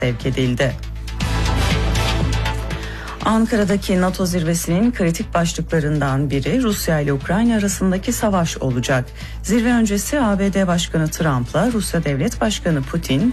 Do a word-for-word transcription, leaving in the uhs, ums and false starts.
sevk edildi. Ankara'daki NATO zirvesinin kritik başlıklarından biri Rusya ile Ukrayna arasındaki savaş olacak. Zirve öncesi A B D Başkanı Trump'la Rusya Devlet Başkanı Putin